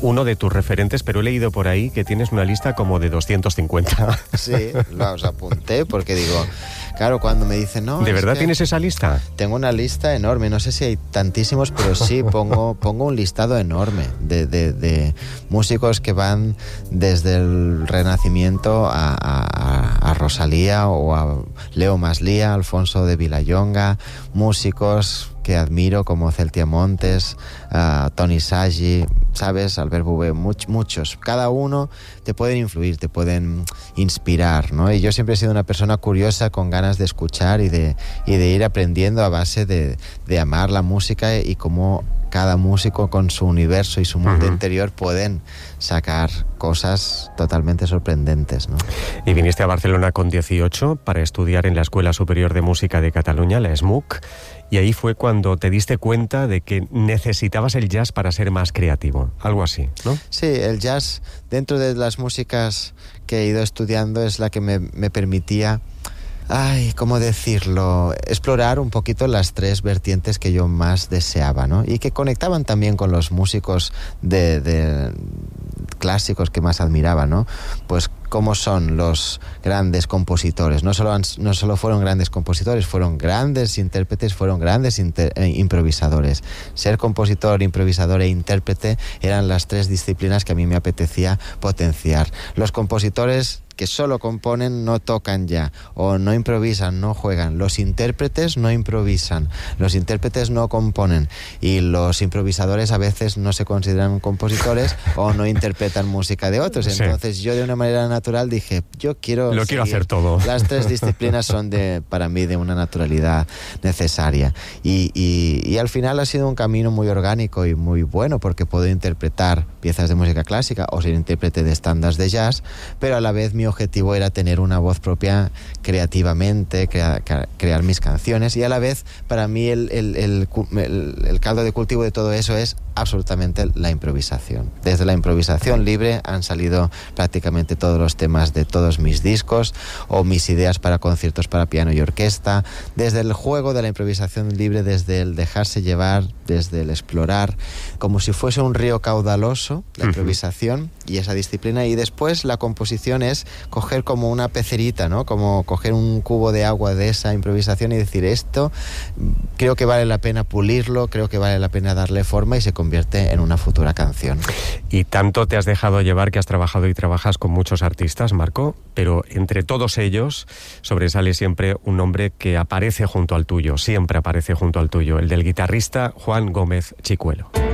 uno de tus referentes, pero he leído por ahí que tienes una lista como de 250. Sí, los apunté porque digo, claro, cuando me dicen, no... ¿De verdad tienes esa lista? Tengo una lista enorme, no sé si hay tantísimos, pero sí, pongo un listado enorme de músicos que van desde el Renacimiento a Rosalía o a Leo Maslía, Alfonso de Vilallonga, músicos que admiro como Celtia Montes, Toni Sagi, ¿sabes? Albert Bouvet, muchos. Cada uno te pueden influir, te pueden inspirar, ¿no? Y yo siempre he sido una persona curiosa, con ganas de escuchar y de ir aprendiendo a base de amar la música y cómo cada músico con su universo y su mundo interior pueden sacar cosas totalmente sorprendentes, ¿no? Y viniste a Barcelona con 18 para estudiar en la Escuela Superior de Música de Cataluña, la ESMUC, y ahí fue cuando te diste cuenta de que necesitabas el jazz para ser más creativo, algo así, ¿no? Sí, el jazz, dentro de las músicas que he ido estudiando, es la que me permitía... ¿cómo decirlo? Explorar un poquito las tres vertientes que yo más deseaba, ¿no? Y que conectaban también con los músicos de clásicos que más admiraba, ¿no? Pues cómo son los grandes compositores. No solo fueron grandes compositores, fueron grandes intérpretes, fueron grandes improvisadores. Ser compositor, improvisador e intérprete eran las tres disciplinas que a mí me apetecía potenciar. Los compositores que solo componen no tocan ya, o no improvisan, no juegan. Los intérpretes no improvisan, los intérpretes no componen, y los improvisadores a veces no se consideran compositores o no interpretan música de otros. Entonces yo, de una manera natural, dije, yo quiero hacer todo. Las tres disciplinas son para mí de una naturalidad necesaria, y al final ha sido un camino muy orgánico y muy bueno, porque puedo interpretar piezas de música clásica o ser intérprete de estándares de jazz, pero a la vez mi objetivo era tener una voz propia creativamente, crear mis canciones, y a la vez para mí el caldo de cultivo de todo eso es absolutamente la improvisación. Desde la improvisación libre han salido prácticamente todos los temas de todos mis discos o mis ideas para conciertos para piano y orquesta. Desde el juego de la improvisación libre, desde el dejarse llevar, desde el explorar, como si fuese un río caudaloso, la improvisación y esa disciplina. Y después la composición es coger como una pecerita, ¿no? Como coger un cubo de agua de esa improvisación y decir, esto creo que vale la pena pulirlo, creo que vale la pena darle forma, y se convierte en una futura canción. Y tanto te has dejado llevar que has trabajado y trabajas con muchos artistas, Marco, pero entre todos ellos sobresale siempre un nombre que aparece junto al tuyo, siempre aparece junto al tuyo, el del guitarrista Juan Gómez Chicuelo.